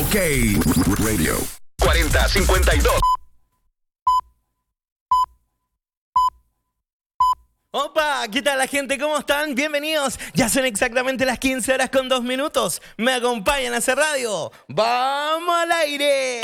OK Radio 4052. Opa, ¿qué tal la gente? ¿Cómo están? Bienvenidos. Ya son exactamente las 15 horas con 2 minutos. Me acompañan a hacer radio. ¡Vamos al aire!